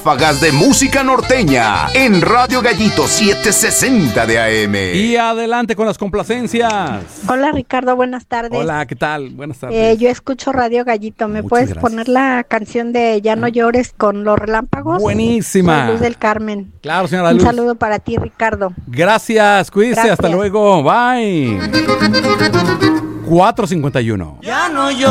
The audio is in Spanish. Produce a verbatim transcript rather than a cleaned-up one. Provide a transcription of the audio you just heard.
ráfagas de música norteña en Radio Gallito setecientos sesenta de A M. Y adelante con las complacencias. Hola Ricardo, buenas tardes. Hola, ¿qué tal? Buenas tardes. Eh, yo escucho Radio Gallito. ¿Me Muchas puedes gracias. poner la canción de Ya no llores con los relámpagos? Buenísima. Soy Luz del Carmen. Claro, señora Un Luz. saludo para ti, Ricardo. Gracias, cuídese, Gracias. hasta luego. Bye. cuatro cincuenta y uno. Ya no yo